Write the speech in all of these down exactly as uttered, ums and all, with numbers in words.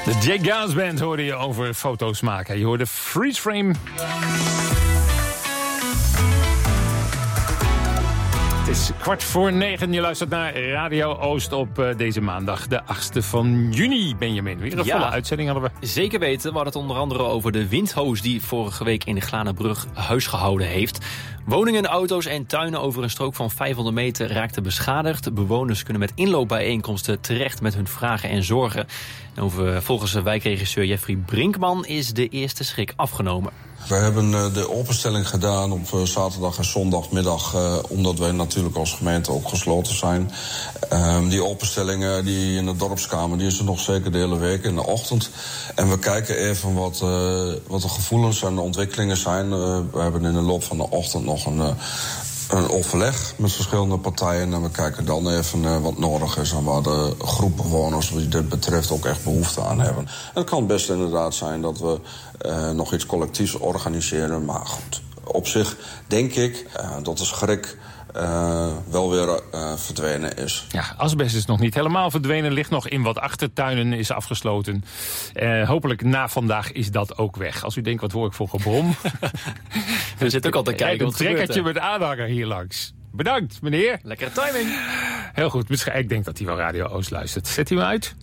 De Jake Gans Band hoorde je over foto's maken. Je hoorde Freeze Frame. Het is kwart voor negen. Je luistert naar Radio Oost op uh, deze maandag, de achtste van juni. Benjamin, weer een ja, volle uitzending hadden we. Zeker weten. We hadden het onder andere over de windhoos die vorige week in de Glanenbrug huisgehouden heeft. Woningen, auto's en tuinen over een strook van vijfhonderd meter raakten beschadigd. Bewoners kunnen met inloopbijeenkomsten terecht met hun vragen en zorgen. En over, volgens wijkregisseur Jeffrey Brinkman is de eerste schrik afgenomen. We hebben de openstelling gedaan op zaterdag en zondagmiddag, uh, omdat wij natuurlijk als gemeente ook gesloten zijn. Um, die openstelling die in de dorpskamer, die is er nog zeker de hele week in de ochtend. En we kijken even wat, uh, wat de gevoelens en de ontwikkelingen zijn. Uh, we hebben in de loop van de ochtend nog een... Uh, Een overleg met verschillende partijen en we kijken dan even uh, wat nodig is en waar de groep bewoners die dit betreft ook echt behoefte aan hebben. En het kan best inderdaad zijn dat we uh, nog iets collectiefs organiseren, maar goed, op zich denk ik uh, dat de schrik Uh, wel weer uh, verdwenen is. Ja, asbest is nog niet helemaal verdwenen. Ligt nog in wat achtertuinen, is afgesloten. Uh, hopelijk na vandaag is dat ook weg. Als u denkt, wat hoor ik voor gebrom? We zitten ook al te kijken. Een trekkertje met aanhanger hier langs. Bedankt, meneer. Lekkere timing. Heel goed. Ik denk dat hij wel Radio Oost luistert. Zet hij hem uit?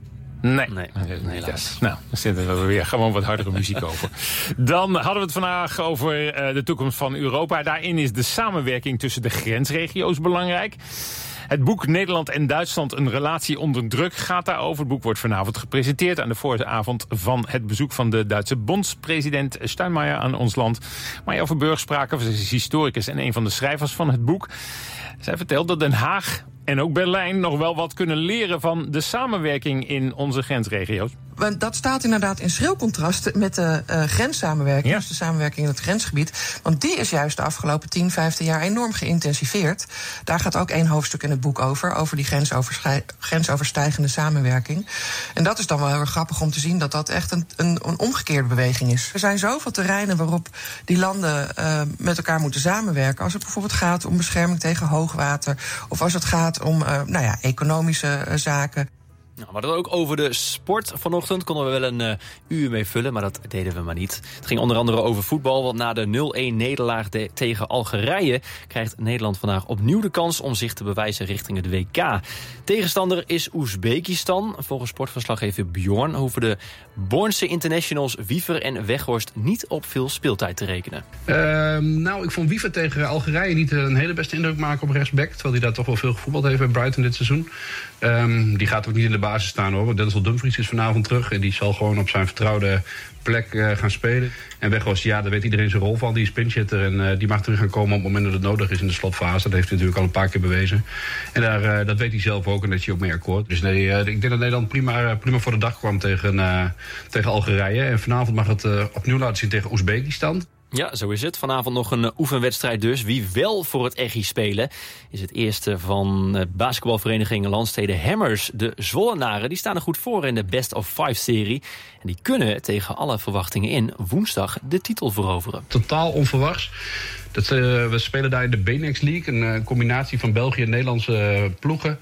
Nee, nee, helaas. Nou, dan zetten we weer gewoon wat hardere muziek over. Dan hadden we het vandaag over uh, de toekomst van Europa. Daarin is de samenwerking tussen de grensregio's belangrijk. Het boek Nederland en Duitsland, een relatie onder druk, gaat daarover. Het boek wordt vanavond gepresenteerd aan de vooravond van het bezoek van de Duitse bondspresident Steinmeier aan ons land. Marja Verburg sprak af, ze is historicus en een van de schrijvers van het boek. Zij vertelt dat Den Haag en ook Berlijn nog wel wat kunnen leren van de samenwerking in onze grensregio's. Dat staat inderdaad in schril contrast met de uh, grenssamenwerking, ja. Dus de samenwerking in het grensgebied. Want die is juist de afgelopen tien, vijftien jaar enorm geïntensiveerd. Daar gaat ook één hoofdstuk in het boek over, over die grensoverstijgende samenwerking. En dat is dan wel heel erg grappig om te zien dat dat echt een, een, een omgekeerde beweging is. Er zijn zoveel terreinen waarop die landen uh, met elkaar moeten samenwerken. Als het bijvoorbeeld gaat om bescherming tegen hoogwater, of als het gaat om uh, nou ja, economische uh, zaken. Nou, we hadden het ook over de sport vanochtend. Konden we wel een uh, uur mee vullen, maar dat deden we maar niet. Het ging onder andere over voetbal, want na de nul-een nederlaag de, tegen Algerije krijgt Nederland vandaag opnieuw de kans om zich te bewijzen richting het W K. Tegenstander is Oezbekistan. Volgens sportverslaggever Bjorn hoeven de Bornse internationals Wiever en Weghorst niet op veel speeltijd te rekenen. Uh, nou, ik vond Wiever tegen Algerije niet een hele beste indruk maken op rechtsback, terwijl hij daar toch wel veel gevoetbald heeft bij Brighton dit seizoen. Um, die gaat ook niet in de basis staan hoor. Denzel Dumfries is vanavond terug en die zal gewoon op zijn vertrouwde plek uh, gaan spelen. En Weghorst, ja, daar weet iedereen zijn rol van. Die is pinchitter en uh, die mag terug gaan komen op het moment dat het nodig is in de slotfase. Dat heeft hij natuurlijk al een paar keer bewezen. En daar, uh, dat weet hij zelf ook en dat is hij ook mee akkoord. Dus nee, uh, ik denk dat Nederland prima, uh, prima voor de dag kwam tegen, uh, tegen Algerije. En vanavond mag het uh, opnieuw laten zien tegen Oezbekistan. Ja, zo is het. Vanavond nog een oefenwedstrijd dus. Wie wel voor het Echi spelen is het eerste van de basketbalvereniging Landstede Hammers. De Zwollenaren die staan er goed voor in de Best of Five-serie. En die kunnen tegen alle verwachtingen in woensdag de titel veroveren. Totaal onverwachts. Dat, uh, we spelen daar in de B-Next League, een uh, combinatie van België en Nederlandse uh, ploegen.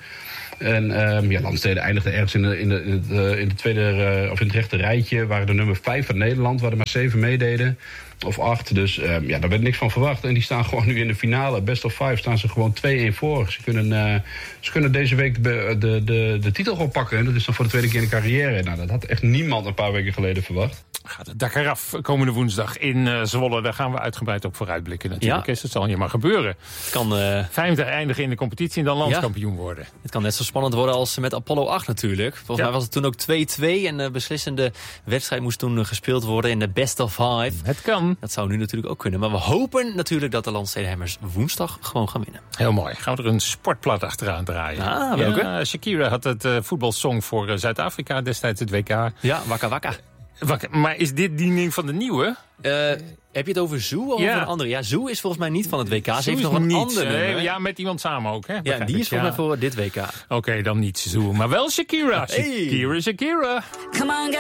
En um, ja, Landstede eindigde ergens in de, in de, in het, uh, in de tweede, uh, of in het rechte rijtje. Waren de nummer vijf van Nederland, waar er maar zeven meededen. Of acht, dus um, ja, daar werd niks van verwacht. En die staan gewoon nu in de finale. Best of five staan ze gewoon twee-een voor. Ze kunnen, uh, ze kunnen deze week de, de, de, de titel gewoon pakken. En dat is dan voor de tweede keer in de carrière. Nou, dat had echt niemand een paar weken geleden verwacht. Gaat het dak eraf komende woensdag in uh, Zwolle. Daar gaan we uitgebreid op vooruitblikken natuurlijk. Ja. Dat zal niet maar gebeuren. Het kan uh... vijfde eindigen in de competitie en dan landskampioen ja. worden. Het kan net zo spannend worden als met Apollo acht natuurlijk. Volgens ja. mij was het toen ook twee-twee. En de beslissende wedstrijd moest toen gespeeld worden in de Best of Five. Het kan. Dat zou nu natuurlijk ook kunnen. Maar we hopen natuurlijk dat de Landstede Hammers woensdag gewoon gaan winnen. Heel mooi. Gaan we er een sportplat achteraan draaien. Ah, welke? Ja, Shakira had het uh, voetbalsong voor uh, Zuid-Afrika destijds het W K. Ja, Waka Waka. Maar is dit die ding van de nieuwe? Uh, heb je het over Zoo of ja. over een andere? Ja, Zoo is volgens mij niet van het W K. Ze Zoo heeft nog een niet, andere nummer. Ja, met iemand samen ook. Hè? Ja, die ik. is volgens mij ja. voor dit W K. Oké, okay, dan niet Zoo. Maar wel Shakira. Hey. Shakira, Shakira. Come on,